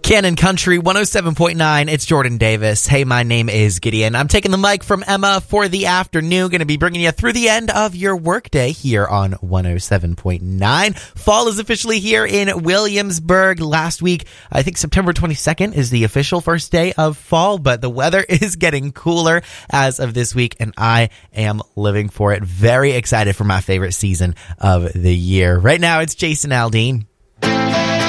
Cannon Country 107.9. It's Jordan Davis. Hey, my name is Gideon. I'm taking the mic from Emma for the afternoon. Going to be bringing you through the end of your workday here on 107.9. Fall is officially here in Williamsburg. Last week, I think September 22nd is the official first day of fall, but the weather is getting cooler as of this week, and I am living for it. Very excited for my favorite season of the year. Right now, it's Jason Aldean.